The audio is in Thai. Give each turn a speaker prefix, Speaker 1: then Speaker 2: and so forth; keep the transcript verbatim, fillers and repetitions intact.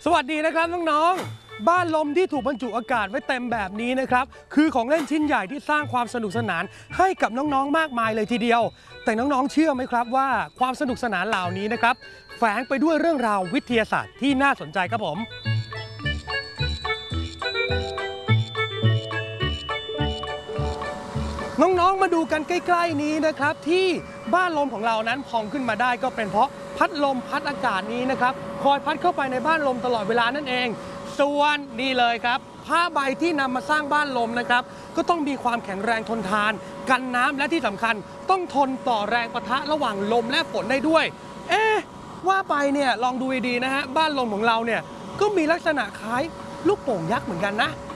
Speaker 1: สวัสดีนะครับน้องๆบ้านลมที่ถูกบรรจุอากาศไว้เต็มแบบนี้นะครับคือของเล่นชิ้นใหญ่ที่สร้างความสนุกสนานให้กับน้องๆมากมายเลยทีเดียวแต่น้องๆเชื่อไหมครับว่าความสนุกสนานเหล่านี้นะครับแฝงไปด้วยเรื่องราววิทยาศาสตร์ที่น่าสนใจครับผมน้องๆมาดูกันใกล้ๆนี้นะครับที่บ้านลมของเรานั้นพองขึ้นมาได้ก็เป็นเพราะพัดลมพัดอากาศนี้นะครับคอยพัดเข้าไปในบ้านลมตลอดเวลานั่นเองส่วนนี่เลยครับผ้าใบที่นำมาสร้างบ้านลมนะครับก็ต้องมีความแข็งแรงทนทานกันน้ำและที่สำคัญต้องทนต่อแรงปะทะระหว่างลมและฝนได้ด้วยเอ๊ะว่าไปเนี่ยลองดูดีๆนะฮะบ้านลมของเราเนี่ยก็มีลักษณะคล้ายลูกโป่งยักษ์เหมือนกันนะ